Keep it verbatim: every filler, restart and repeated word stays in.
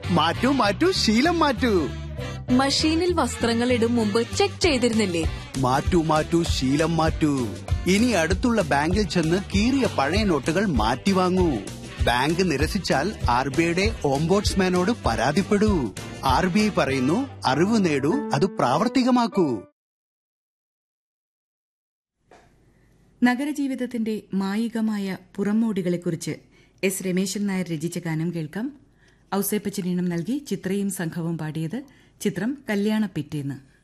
മാറ്റൂ മാറ്റൂ ശീലം മാറ്റൂ. മഷീനിൽ വസ്ത്രങ്ങൾ ഇടും മുമ്പ് ചെക്ക് ചെയ്തിരുന്നില്ലേ? മാറ്റൂ മാറ്റൂ ശീലം മാറ്റൂ. ഇനി അടുത്തുള്ള ബാങ്കിൽ ചെന്ന് കീറിയ പഴയ നോട്ടുകൾ മാറ്റി വാങ്ങൂ. ബാങ്ക് നിരസിച്ചാൽ ആർ ബി ഐയുടെ ഓംബോഡ്സ്മാനോട് പരാതിപ്പെടൂ. ആർ ബി ഐ പറയുന്നു, അറിവ് നേടൂ, അത് പ്രാവർത്തികമാക്കൂ. നഗരജീവിതത്തിന്റെ മായികമായ പുറംമോടികളെക്കുറിച്ച് എസ് രമേശൻ നായർ രചിച്ച ഗാനം കേൾക്കാം. ഔസേപ്പച്ചനീണം നൽകി ചിത്രയും സംഘവും പാടിയത്. ചിത്രം കല്യാണ പിറ്റേന്ന്.